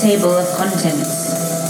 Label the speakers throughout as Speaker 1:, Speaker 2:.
Speaker 1: table of contents.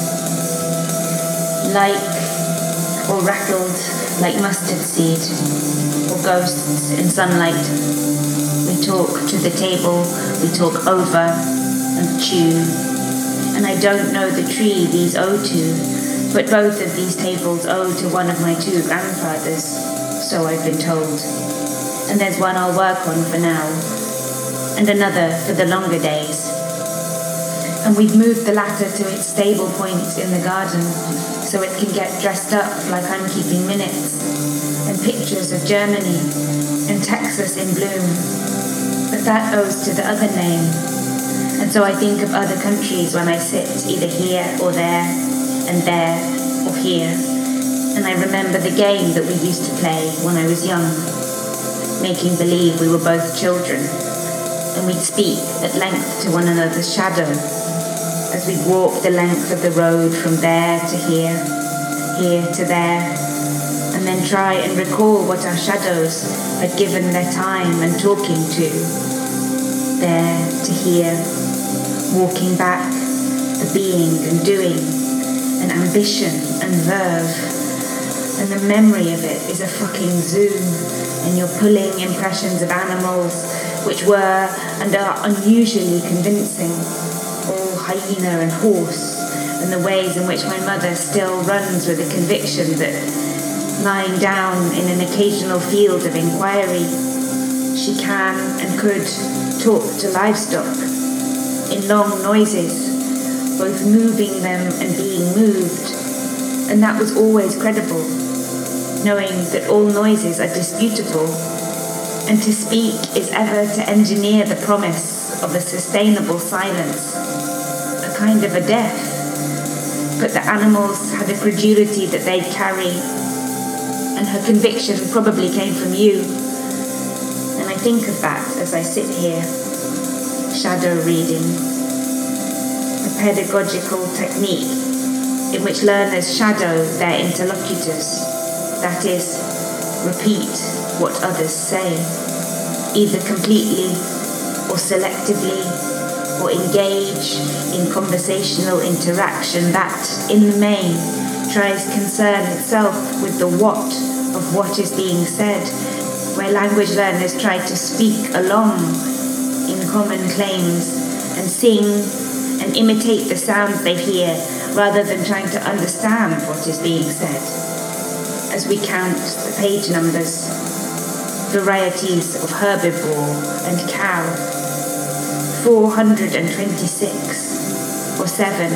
Speaker 1: Like or rattled like mustard seed or ghosts in sunlight. We talk to the table, we talk over and chew. And I don't know the tree these owe to, but both of these tables owe to one of my two grandfathers, so I've been told. And there's one I'll work on for now, and another for the longer days. And we've moved the latter to its stable point in the garden, so it can get dressed up like I'm keeping minutes, and pictures of Germany and Texas in bloom. But that owes to the other name, and so I think of other countries when I sit either here or there, and there or here, and I remember the game that we used to play when I was young, making believe we were both children, and we'd speak at length to one another's shadow, as we'd walk the length of the road from there to here, here to there, and then try and recall what our shadows had given their time and talking to. There to here, walking back, the being and doing, and ambition and verve, and the memory of it is a fucking zoom, and you're pulling impressions of animals which were and are unusually convincing. All hyena and horse, and the ways in which my mother still runs with a conviction that, lying down in an occasional field of inquiry, she can and could talk to livestock in long noises, both moving them and being moved, and that was always credible, knowing that all noises are disputable, and to speak is ever to engineer the promise of a sustainable silence, a kind of a death. But the animals had a credulity that they'd carry, and her conviction probably came from you. And I think of that as I sit here, shadow reading, a pedagogical technique in which learners shadow their interlocutors, that is, repeat what others say, either completely or selectively, or engage in conversational interaction that, in the main, tries concern itself with the what of what is being said, where language learners try to speak along in common claims and sing and imitate the sounds they hear rather than trying to understand what is being said. As we count the page numbers, varieties of herbivore and cow, 426, or 7,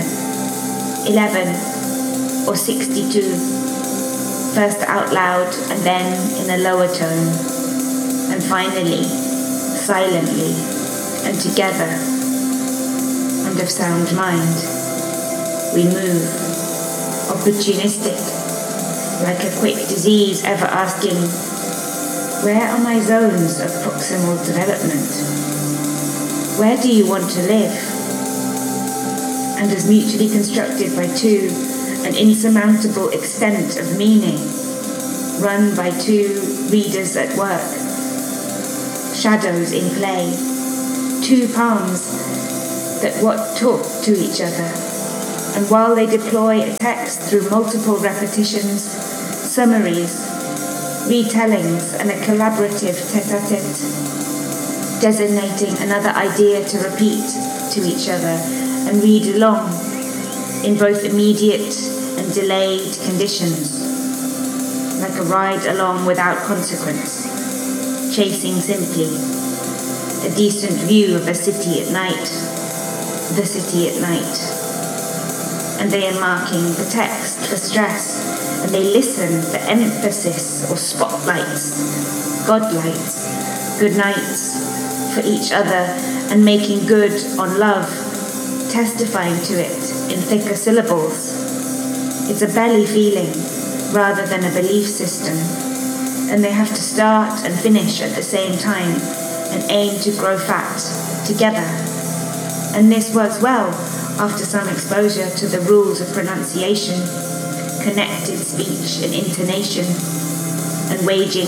Speaker 1: 11, or 62, first out loud and then in a lower tone, and finally, silently and together, and of sound mind. We move, opportunistic, like a quick disease ever asking, where are my zones of proximal development? Where do you want to live? And as mutually constructed by two, an insurmountable extent of meaning, run by two readers at work, shadows in play, two palms that what talk to each other, and while they deploy a text through multiple repetitions, summaries, retellings, and a collaborative tête-à-tête, designating another idea to repeat to each other and read along in both immediate and delayed conditions, like a ride along without consequence, chasing simply, a decent view of a city at night, the city at night. And they are marking the text for stress, and they listen for emphasis or spotlights, godlights, good nights for each other, and making good on love, testifying to it in thicker syllables. It's a belly feeling rather than a belief system, and they have to start and finish at the same time and aim to grow fat together. And this works well after some exposure to the rules of pronunciation, connected speech and intonation, and waging,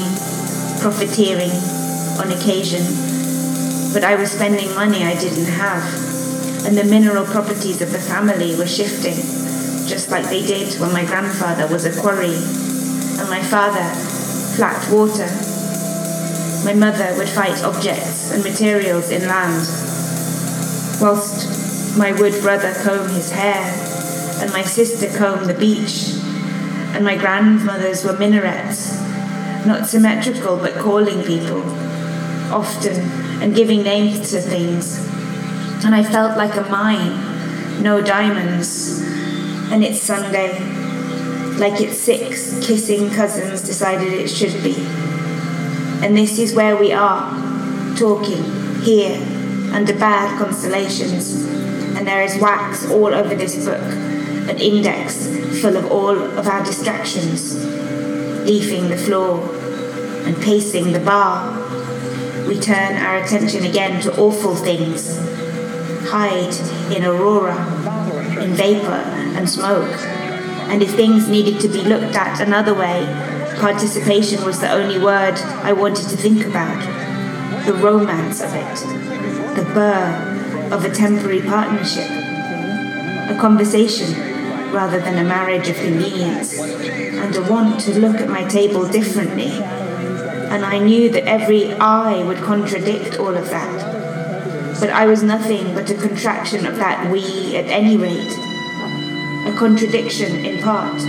Speaker 1: profiteering on occasion. But I was spending money I didn't have, and the mineral properties of the family were shifting, just like they did when my grandfather was a quarry, and my father flacked water. My mother would fight objects and materials in land, whilst my wood brother combed his hair, and my sister combed the beach, and my grandmothers were minarets, not symmetrical but calling people, often, and giving names to things. And I felt like a mine, no diamonds, and it's Sunday, like it's 6 kissing cousins decided it should be. And this is where we are, talking, here, under bad constellations, and there is wax all over this book, an index full of all of our distractions, leafing the floor and pacing the bar. We turn our attention again to awful things, hide in aurora, in vapor and smoke, and if things needed to be looked at another way, participation was the only word I wanted to think about, the romance of it, the burr of a temporary partnership, a conversation rather than a marriage of convenience, and a want to look at my table differently. And I knew that every I would contradict all of that. But I was nothing but a contraction of that we at any rate. A contradiction in part.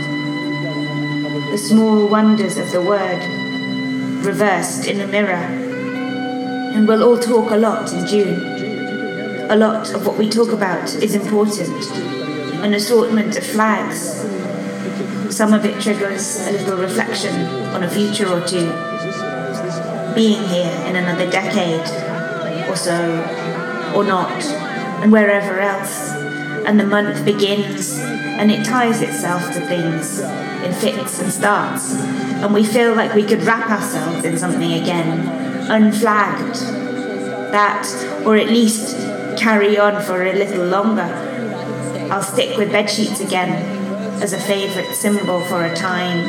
Speaker 1: The small wonders of the word, reversed in a mirror. And we'll all talk a lot in June. A lot of what we talk about is important. An assortment of flags. Some of it triggers a little reflection on a future or two. Being here in another decade, or so, or not, and wherever else. And the month begins, and it ties itself to things in fits and starts, and we feel like we could wrap ourselves in something again, unflagged. That, or at least carry on for a little longer. I'll stick with bedsheets again as a favourite symbol for a time,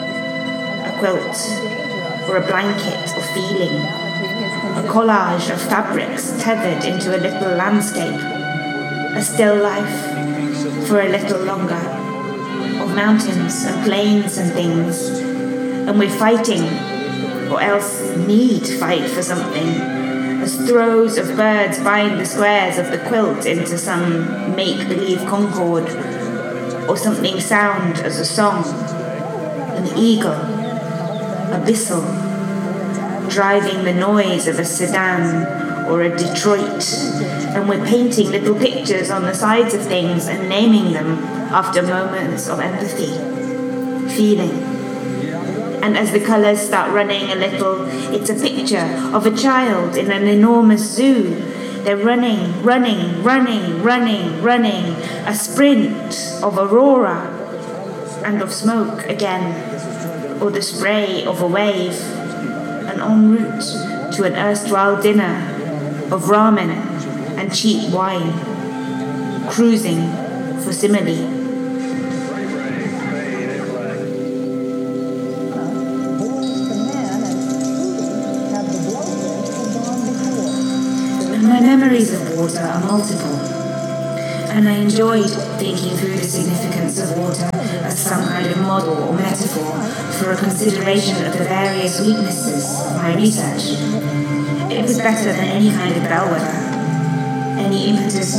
Speaker 1: a quilt, or a blanket of feeling, a collage of fabrics tethered into a little landscape, a still life for a little longer, of mountains and plains and things, and we're fighting, or else need fight for something, as throws of birds bind the squares of the quilt into some make-believe concord, or something sound as a song, an eagle, abyssal, driving the noise of a sedan or a Detroit, and we're painting little pictures on the sides of things and naming them after moments of empathy, feeling. And as the colours start running a little, it's a picture of a child in an enormous zoo. They're running, running, running, running, running, a sprint of aurora and of smoke again, or the spray of a wave, and en route to an erstwhile dinner of ramen and cheap wine, cruising for simile. And my memories of water are multiple, and I enjoyed thinking through the significance of water as some kind of model or metaphor for a consideration of the various weaknesses of my research. It was better than any kind of bellwether, any impetus